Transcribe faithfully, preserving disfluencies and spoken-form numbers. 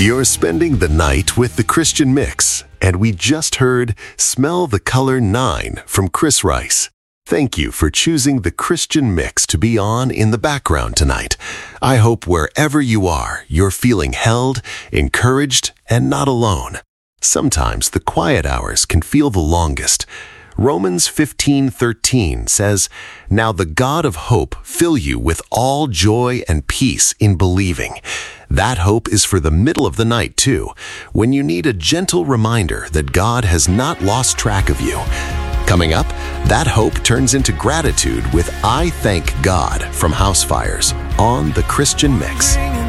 You're spending the night with the Christian Mix, and we just heard Smell the Color nine from Chris Rice. Thank you for choosing the Christian Mix to be on in the background tonight. I hope wherever you are, you're feeling held, encouraged, and not alone. Sometimes the quiet hours can feel the longest. Romans fifteen thirteen says, "Now the God of hope fill you with all joy and peace in believing." That hope is for the middle of the night too, when you need a gentle reminder that God has not lost track of you. Coming up, that hope turns into gratitude with I Thank God from House Fires on the Christian Mix.